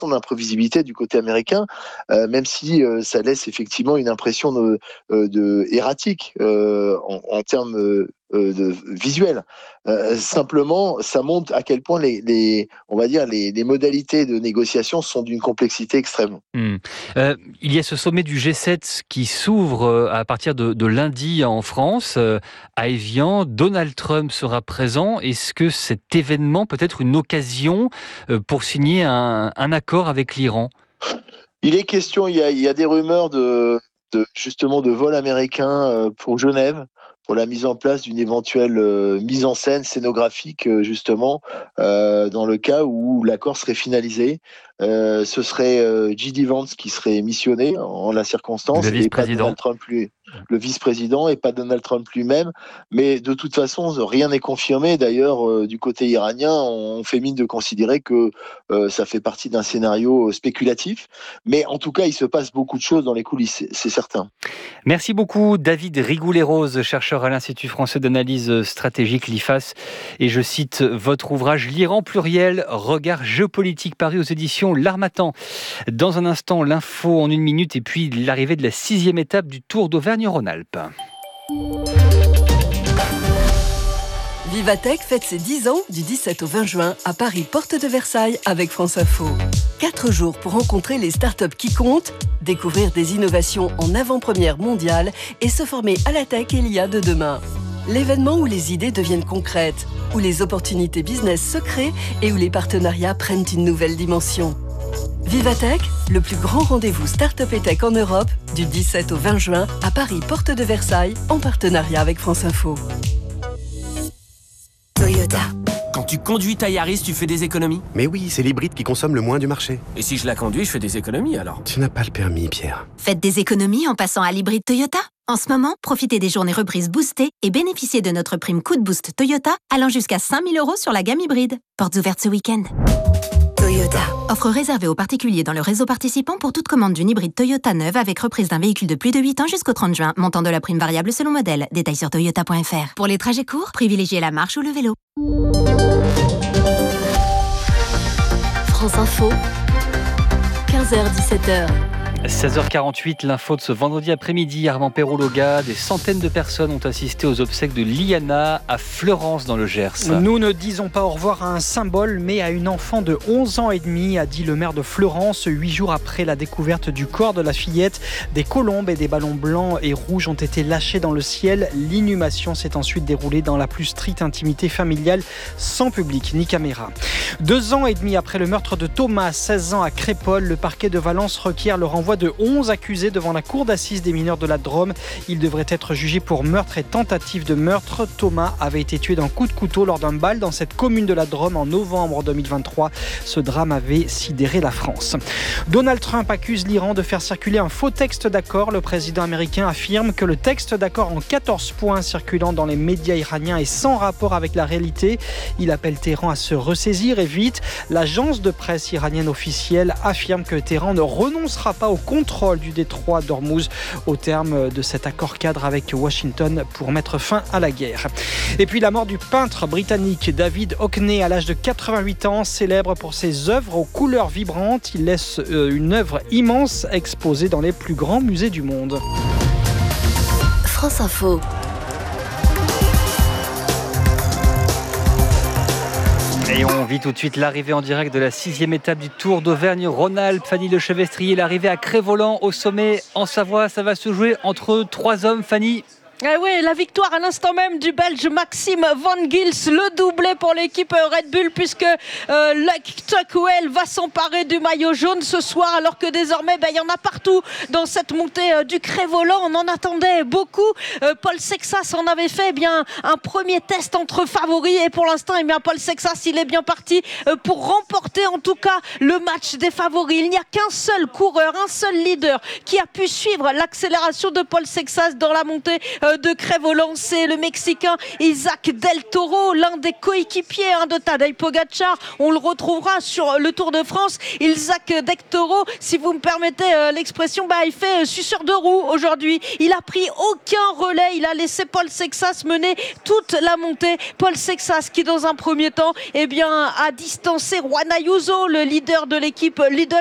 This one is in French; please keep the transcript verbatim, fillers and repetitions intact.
d'imprévisibilité du côté américain, euh, même si euh, ça laisse effectivement une impression de, euh, de erratique euh, en, en termes euh, de visuels. Euh, simplement, ça montre à quel point les, les on va dire les, les modalités de négociation sont d'une complexité extrême. Mmh. Euh, il y a ce sommet du G sept qui s'ouvre à partir de, de lundi en France, euh, à Évian. Donald Trump sera présent. Est-ce que cet événement peut être une occasion euh, pour signer un, un accord avec l'Iran ? Il est question, il y a, il y a des rumeurs de, de justement de vol américain pour Genève, pour la mise en place d'une éventuelle euh, mise en scène scénographique, euh, justement, euh, dans le cas où l'accord serait finalisé. Euh, ce serait euh, J D Vance qui serait missionné en, en la circonstance, le et pas vice-président. Donald Trump lui, le vice-président, et pas Donald Trump lui-même. Mais de toute façon, rien n'est confirmé. D'ailleurs, euh, du côté iranien, on fait mine de considérer que euh, ça fait partie d'un scénario spéculatif. Mais en tout cas, il se passe beaucoup de choses dans les coulisses, c'est, c'est certain. Merci beaucoup, David Rigoulet-Rose, chercheur à l'Institut français d'analyse stratégique, l'I F A S. Et je cite votre ouvrage « L'Iran pluriel, regard géopolitique » paru aux éditions L'Harmattan. Dans un instant, l'info en une minute et puis l'arrivée de la sixième étape du Tour d'Auvergne-Rhône-Alpes. Vivatech fête ses dix ans du dix-sept au vingt juin à Paris, porte de Versailles avec France Info. Quatre jours pour rencontrer les startups qui comptent, découvrir des innovations en avant-première mondiale et se former à la tech et l'I A de demain. L'événement où les idées deviennent concrètes, où les opportunités business se créent et où les partenariats prennent une nouvelle dimension. Vivatech, le plus grand rendez-vous start-up et tech en Europe, du dix-sept au vingt juin à Paris, porte de Versailles, en partenariat avec France Info. Toyota. Quand tu conduis ta Yaris, tu fais des économies ? Mais oui, c'est l'hybride qui consomme le moins du marché. Et si je la conduis, je fais des économies alors ? Tu n'as pas le permis, Pierre. Faites des économies en passant à l'hybride Toyota. En ce moment, profitez des journées reprises boostées et bénéficiez de notre prime coup de boost Toyota allant jusqu'à cinq mille euros sur la gamme hybride. Portes ouvertes ce week-end. Toyota. Offre réservée aux particuliers dans le réseau participant pour toute commande d'une hybride Toyota neuve avec reprise d'un véhicule de plus de huit ans jusqu'au trente juin. Montant de la prime variable selon modèle. Détails sur toyota point f r. Pour les trajets courts, privilégiez la marche ou le vélo. France Info, quinze heures dix-sept heures. seize heures quarante-huit, l'info de ce vendredi après-midi. Armand Perrault-Loga, des centaines de personnes ont assisté aux obsèques de Liana à Fleurance dans le Gers. Nous ne disons pas au revoir à un symbole, mais à une enfant de onze ans et demi, a dit le maire de Fleurance. Huit jours après la découverte du corps de la fillette, des colombes et des ballons blancs et rouges ont été lâchés dans le ciel. L'inhumation s'est ensuite déroulée dans la plus stricte intimité familiale, sans public ni caméra. Deux ans et demi après le meurtre de Thomas, seize ans à Crépol, le parquet de Valence requiert le renvoi de onze accusés devant la cour d'assises des mineurs de la Drôme. Ils devraient être jugés pour meurtre et tentative de meurtre. Thomas avait été tué d'un coup de couteau lors d'un bal dans cette commune de la Drôme en novembre deux mille vingt-trois. Ce drame avait sidéré la France. Donald Trump accuse l'Iran de faire circuler un faux texte d'accord. Le président américain affirme que le texte d'accord en quatorze points circulant dans les médias iraniens est sans rapport avec la réalité. Il appelle Téhéran à se ressaisir et vite. L'agence de presse iranienne officielle affirme que Téhéran ne renoncera pas au contrôle du détroit d'Ormuz au terme de cet accord cadre avec Washington pour mettre fin à la guerre. Et puis la mort du peintre britannique David Hockney à l'âge de quatre-vingt-huit ans, célèbre pour ses œuvres aux couleurs vibrantes. Il laisse une œuvre immense exposée dans les plus grands musées du monde. France Info. Et on vit tout de suite l'arrivée en direct de la sixième étape du Tour d'Auvergne-Rhône-Alpes. Fanny Lechevestrier, l'arrivée à Crest-Voland au sommet en Savoie. Ça va se jouer entre trois hommes, Fanny. Eh oui, la victoire à l'instant même du Belge Maxime Van Gils, le doublé pour l'équipe Red Bull, puisque euh, Luc Tuckwell va s'emparer du maillot jaune ce soir, alors que désormais ben, il y en a partout dans cette montée euh, du Crest-Voland. On en attendait beaucoup. Euh, Paul Sexas en avait fait eh bien un premier test entre favoris, et pour l'instant eh bien Paul Sexas il est bien parti euh, pour remporter en tout cas le match des favoris. Il n'y a qu'un seul coureur, un seul leader qui a pu suivre l'accélération de Paul Sexas dans la montée euh, euh, de crève au lancer. Le Mexicain Isaac Del Toro, l'un des coéquipiers hein, de Tadej Pogacar. On le retrouvera sur le Tour de France. Isaac Del Toro, si vous me permettez euh, l'expression, bah, il fait euh, suceur de roue aujourd'hui. Il a pris aucun relais. Il a laissé Paul Sexas mener toute la montée. Paul Sexas qui, dans un premier temps, eh bien, a distancé Juan Ayuso, le leader de l'équipe Lidl